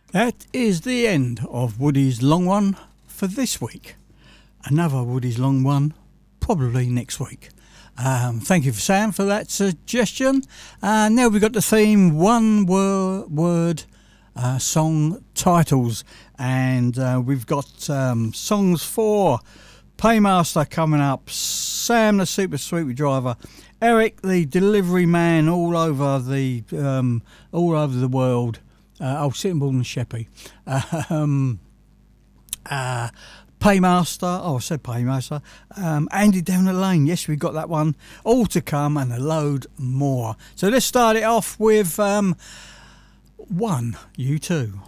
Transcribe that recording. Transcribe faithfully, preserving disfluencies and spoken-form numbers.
That is the end of Woody's Long One for this week. Another Woody's Long One probably next week. Um, thank you for Sam for that suggestion. And uh, now we've got the theme one wor- word uh, song titles, and uh, we've got um, songs for Paymaster coming up, Sam the Super Sweet Driver, Eric the delivery man all over the um, all over the world. Uh, oh, Sittingbourne and Sheppey. Um, uh, Paymaster, oh, I said Paymaster. Um, Andy Down the Lane, yes, we've got that one. All to come and a load more. So let's start it off with um, one, U two.